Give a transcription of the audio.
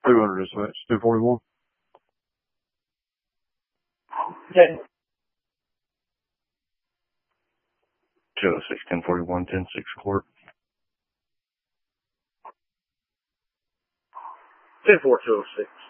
200 dispatch, 241. 10. 206, 1041, 106 court. 10-4, 206.